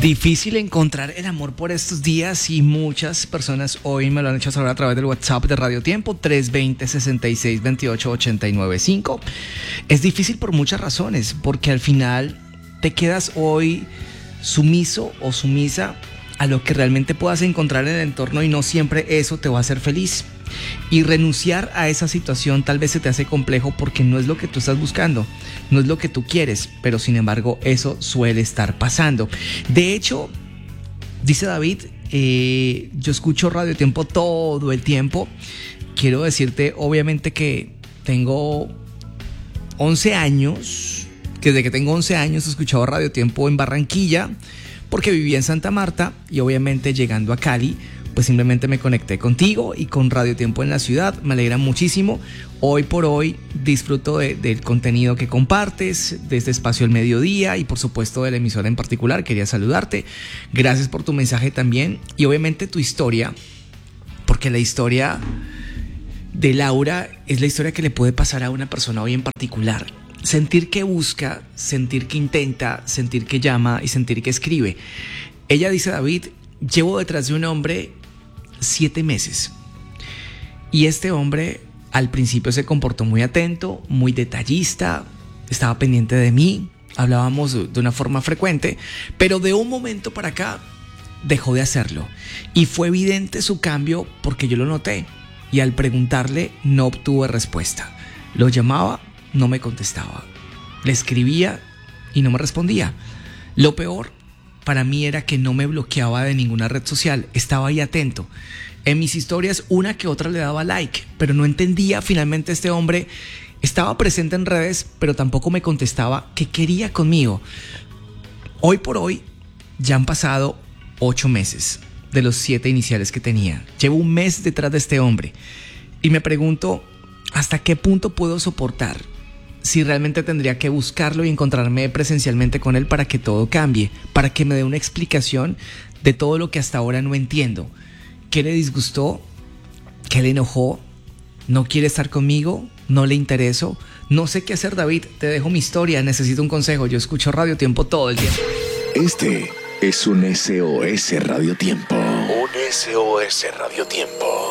Difícil encontrar el amor por estos días y muchas personas hoy me lo han hecho saber a través del WhatsApp de Radio Tiempo 320-6628-895. Es difícil por muchas razones, porque al final te quedas hoy sumiso o sumisa a lo que realmente puedas encontrar en el entorno y no siempre eso te va a hacer feliz. Y renunciar a esa situación tal vez se te hace complejo porque no es lo que tú estás buscando, no es lo que tú quieres, pero sin embargo eso suele estar pasando. De hecho, dice David, yo escucho Radio Tiempo todo el tiempo. Quiero decirte obviamente que tengo 11 años, desde que tengo 11 años he escuchado Radio Tiempo en Barranquilla, porque vivía en Santa Marta y obviamente llegando a Cali, pues simplemente me conecté contigo y con Radio Tiempo en la ciudad. Me alegra muchísimo. Hoy por hoy disfruto del contenido que compartes, de este espacio al mediodía y por supuesto de la emisora en particular. Quería saludarte. Gracias por tu mensaje también y obviamente tu historia, porque la historia de Laura es la historia que le puede pasar a una persona hoy en particular. Sentir que busca, sentir que intenta, sentir que llama y sentir que escribe. Ella dice, David, llevo detrás de un hombre 7 meses. Y este hombre al principio se comportó muy atento, muy detallista, estaba pendiente de mí, hablábamos de una forma frecuente, pero de un momento para acá dejó de hacerlo. Y fue evidente su cambio porque yo lo noté. Y al preguntarle no obtuve respuesta. Lo llamaba, no me contestaba. Le escribía y no me respondía. Lo peor para mí era que no me bloqueaba de ninguna red social, estaba ahí atento. En mis historias una que otra le daba like, pero no entendía finalmente este hombre. Estaba presente en redes, pero tampoco me contestaba qué quería conmigo. Hoy por hoy ya han pasado 8 meses de los 7 iniciales que tenía. Llevo un mes detrás de este hombre y me pregunto hasta qué punto puedo soportar. Si realmente tendría que buscarlo y encontrarme presencialmente con él para que todo cambie, para que me dé una explicación de todo lo que hasta ahora no entiendo. ¿Qué le disgustó? ¿Qué le enojó? ¿No quiere estar conmigo? ¿No le intereso? No sé qué hacer, David. Te dejo mi historia, necesito un consejo. Yo escucho Radio Tiempo todo el tiempo. Este es un SOS Radio Tiempo. Un SOS Radio Tiempo.